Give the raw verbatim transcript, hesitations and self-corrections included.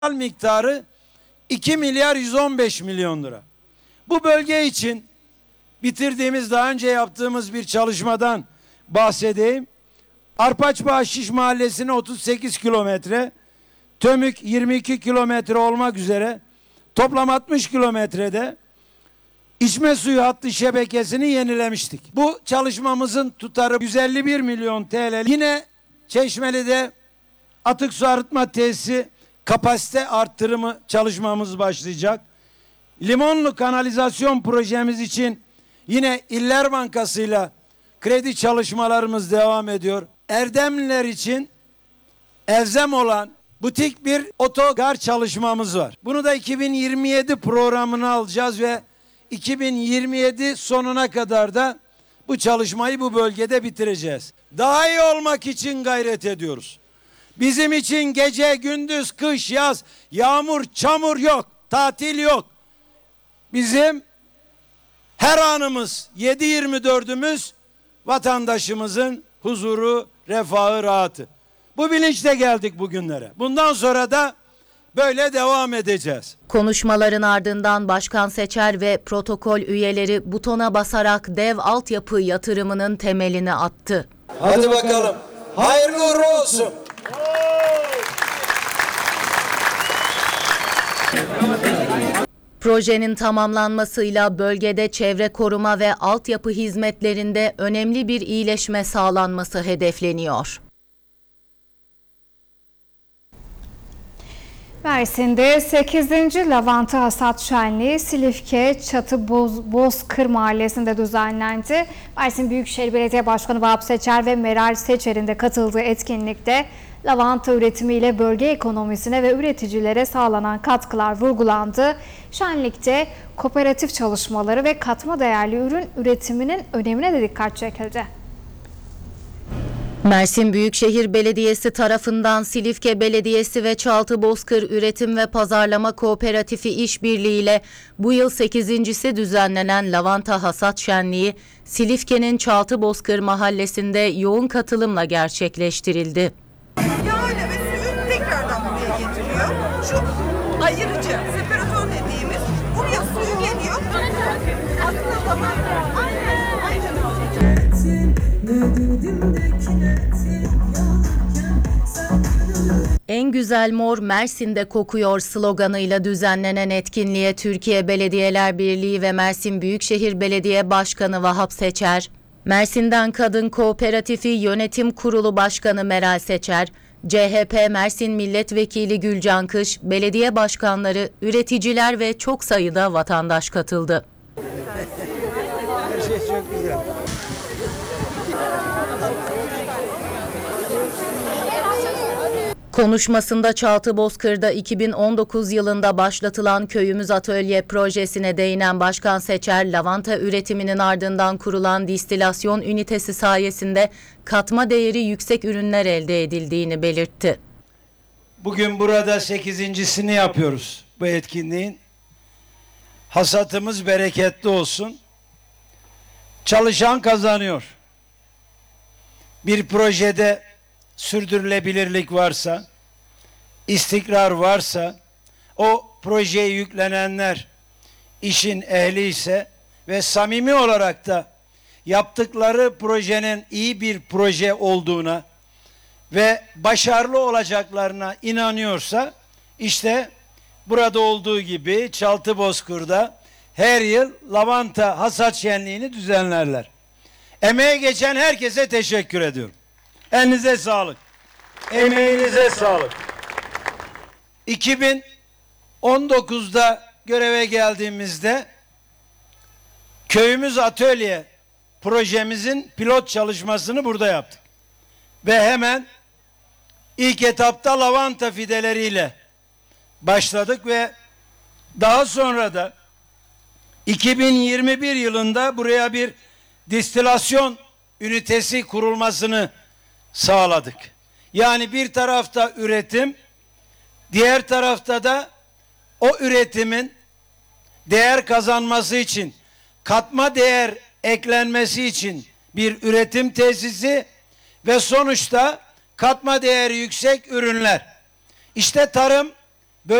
miktarı iki milyar yüz on beş milyon lira. Bu bölge için bitirdiğimiz, daha önce yaptığımız bir çalışmadan bahsedeyim. Arpaçbağ Şiş Mahallesi'ne otuz sekiz kilometre, Tömük yirmi iki kilometre olmak üzere toplam altmış kilometrede içme suyu hattı şebekesini yenilemiştik. Bu çalışmamızın tutarı yüz elli bir milyon T L. Yine Çeşmeli'de atık su arıtma tesisi kapasite arttırımı çalışmamız başlayacak. Limonlu kanalizasyon projemiz için yine İller Bankası'yla kredi çalışmalarımız devam ediyor. Erdemliler için elzem olan butik bir otogar çalışmamız var. Bunu da iki bin yirmi yedi programına alacağız ve iki bin yirmi yedi sonuna kadar da bu çalışmayı bu bölgede bitireceğiz. Daha iyi olmak için gayret ediyoruz. Bizim için gece, gündüz, kış, yaz, yağmur, çamur yok, tatil yok. Bizim her anımız, yedi yirmi dördümüz vatandaşımızın huzuru, refahı, rahatı. Bu bilinçle geldik bugünlere. Bundan sonra da böyle devam edeceğiz. Konuşmaların ardından Başkan Seçer ve protokol üyeleri butona basarak dev altyapı yatırımının temelini attı. Hadi bakalım. Hayırlı uğurlu olsun. Projenin tamamlanmasıyla bölgede çevre koruma ve altyapı hizmetlerinde önemli bir iyileşme sağlanması hedefleniyor. Mersin'de sekizinci Lavanta Hasat Şenliği Silifke Çatı Boz, Bozkır Mahallesi'nde düzenlendi. Mersin Büyükşehir Belediye Başkanı Vahap Seçer ve Meral Seçer'in de katıldığı etkinlikte lavanta üretimiyle bölge ekonomisine ve üreticilere sağlanan katkılar vurgulandı. Şenlikte kooperatif çalışmaları ve katma değerli ürün üretiminin önemine de dikkat çekildi. Mersin Büyükşehir Belediyesi tarafından Silifke Belediyesi ve Çaltı Bozkır Üretim ve Pazarlama Kooperatifi işbirliğiyle bu yıl sekizincisi düzenlenen Lavanta Hasat Şenliği Silifke'nin Çaltı Bozkır Mahallesi'nde yoğun katılımla gerçekleştirildi. Yağıyla ve suyu tekrardan buraya getiriyor. Şu ayırıcı, separatör dediğimiz, buraya suyu geliyor. Aslında zaman aynen, aynen. En güzel mor Mersin'de kokuyor sloganıyla düzenlenen etkinliğe Türkiye Belediyeler Birliği ve Mersin Büyükşehir Belediye Başkanı Vahap Seçer, Mersin'den Kadın Kooperatifi Yönetim Kurulu Başkanı Meral Seçer, C H P Mersin Milletvekili Gülcan Kış, belediye başkanları, üreticiler ve çok sayıda vatandaş katıldı. Her şey çok güzel. Konuşmasında Çaltı Bozkır'da iki bin on dokuz yılında başlatılan Köyümüz Atölye projesine değinen Başkan Seçer, lavanta üretiminin ardından kurulan distilasyon ünitesi sayesinde katma değeri yüksek ürünler elde edildiğini belirtti. Bugün burada sekizincisini yapıyoruz bu etkinliğin. Hasatımız bereketli olsun. Çalışan kazanıyor. Bir projede sürdürülebilirlik varsa, istikrar varsa, o projeye yüklenenler işin ehli ise ve samimi olarak da yaptıkları projenin iyi bir proje olduğuna ve başarılı olacaklarına inanıyorsa, işte burada olduğu gibi Çaltı Bozkır'da her yıl lavanta hasat şenliğini düzenlerler. Emeğe geçen herkese teşekkür ediyorum. Elinize sağlık. Emeğinize sağlık. iki bin on dokuzda göreve geldiğimizde Köyümüz Atölye projemizin pilot çalışmasını burada yaptık. Ve hemen ilk etapta lavanta fideleriyle başladık ve daha sonra da iki bin yirmi bir yılında buraya bir distilasyon ünitesi kurulmasını sağladık. Yani bir tarafta üretim, diğer tarafta da o üretimin değer kazanması için, katma değer eklenmesi için bir üretim tesisi ve sonuçta katma değeri yüksek ürünler. İşte tarım